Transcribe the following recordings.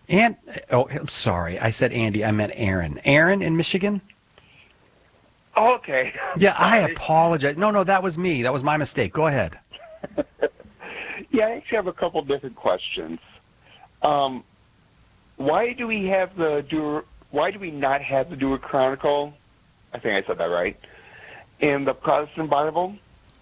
And oh, I'm sorry. I said Andy. I meant Aaron. Aaron in Michigan? Oh, okay. I'm Yeah, I sorry. apologize. No, that was me. That was my mistake. Go ahead. Yeah, I actually have a couple different questions. Um, why do we have Why do we not have the Dewar Chronicle? I think I said that right. In the Protestant Bible.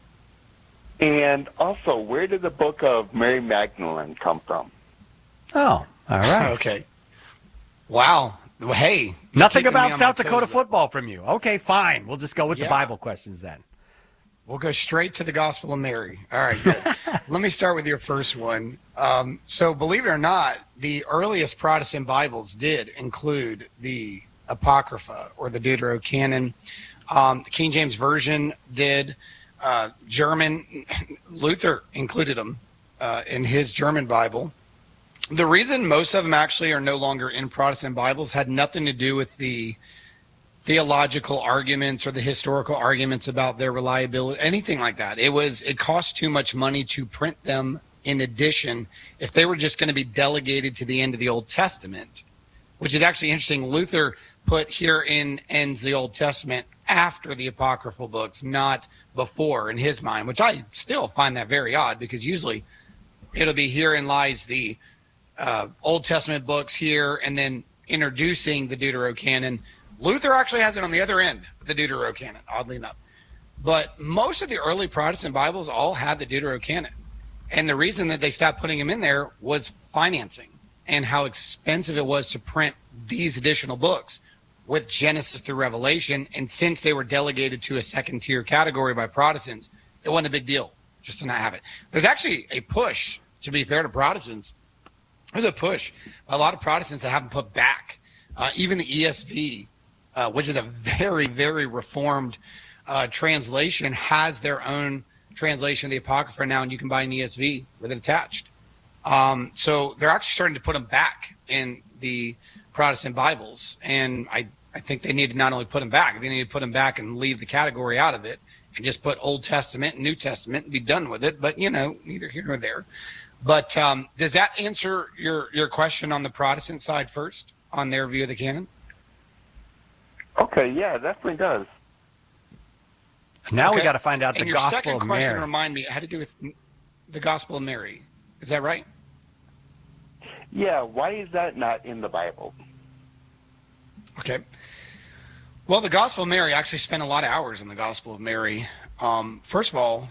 And also, where did the book of Mary Magdalene come from? Oh, all right. Okay. Wow. Well, hey, you're Nothing keeping me about on my South Dakota toes, though. football from you. Okay, fine. We'll just go with the Yeah. Bible questions then. We'll go straight to the Gospel of Mary. All right, good. Let me start with your first one. So, believe it or not, the earliest Protestant Bibles did include the Apocrypha or the Deuterocanon. The King James Version did. German, Luther included them in his German Bible. The reason most of them actually are no longer in Protestant Bibles had nothing to do with the theological arguments or the historical arguments about their reliability, anything like that. It cost too much money to print them in addition if they were just going to be delegated to the end of the Old Testament, which is actually interesting. Luther put herein ends the Old Testament after the apocryphal books, not before in his mind, which I still find that very odd because usually it'll be herein lies the Old Testament books here and then introducing the Deuterocanon. Luther actually has it on the other end of the Deuterocanon, oddly enough. But most of the early Protestant Bibles all had the Deuterocanon. And the reason that they stopped putting them in there was financing and how expensive it was to print these additional books with Genesis through Revelation. And since they were delegated to a second tier category by Protestants, it wasn't a big deal just to not have it. There's actually a push, to be fair to Protestants, there's a push by a lot of Protestants that haven't put back. Even the ESV, which is a very, very reformed translation, has their own translation of the Apocrypha now, and you can buy an ESV with it attached. So they're actually starting to put them back in the Protestant Bibles, and I think they need to not only put them back, they need to put them back and leave the category out of it and just put Old Testament and New Testament and be done with it. But, neither here nor there. But does that answer your question on the Protestant side first, on their view of the canon? Okay, yeah, it definitely does. Now we Okay. got to find out the And your Gospel second of question, Mary. remind me, had to do with the Gospel of Mary. Is that right? Yeah, why is that not in the Bible? Okay. Well, the Gospel of Mary, I actually spent a lot of hours in the Gospel of Mary. First of all,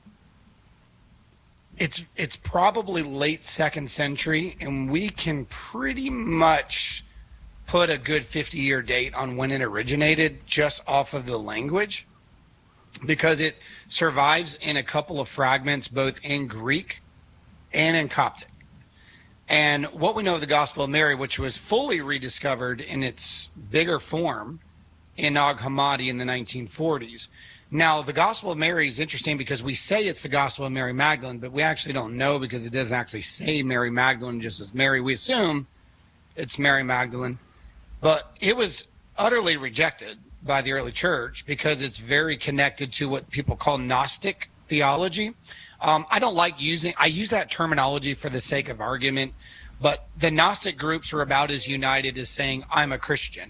it's probably late 2nd century, and we can pretty much put a good 50-year date on when it originated just off of the language, because it survives in a couple of fragments, both in Greek and in Coptic. And what we know of the Gospel of Mary, which was fully rediscovered in its bigger form in Nag Hammadi in the 1940s. Now, the Gospel of Mary is interesting because we say it's the Gospel of Mary Magdalene, but we actually don't know because it doesn't actually say Mary Magdalene, just as Mary. We assume it's Mary Magdalene. But it was utterly rejected by the early church because it's very connected to what people call Gnostic theology. I don't like I use that terminology for the sake of argument, but the Gnostic groups are about as united as saying, I'm a Christian.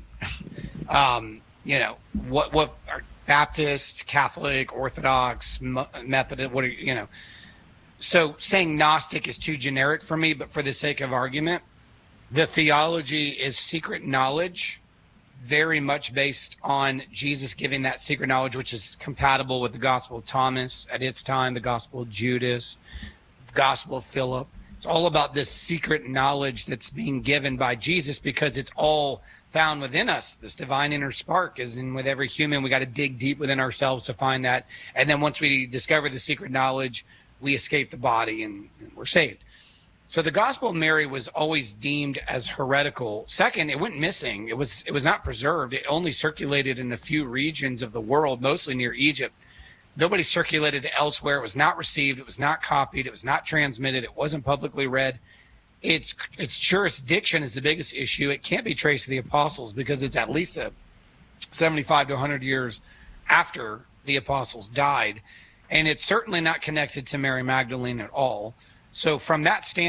What are Baptist, Catholic, Orthodox, Methodist, So saying Gnostic is too generic for me, but for the sake of argument, the theology is secret knowledge, very much based on Jesus giving that secret knowledge, which is compatible with the Gospel of Thomas at its time, the Gospel of Judas, the Gospel of Philip. It's all about this secret knowledge that's being given by Jesus because it's all found within us. This divine inner spark is in with every human. We got to dig deep within ourselves to find that. And then once we discover the secret knowledge, we escape the body and we're saved. So the Gospel of Mary was always deemed as heretical. Second, it went missing. It was not preserved. It only circulated in a few regions of the world, mostly near Egypt. Nobody circulated it elsewhere. It was not received. It was not copied. It was not transmitted. It wasn't publicly read. Its jurisdiction is the biggest issue. It can't be traced to the apostles because it's at least 75 to 100 years after the apostles died. And it's certainly not connected to Mary Magdalene at all. So from that standpoint,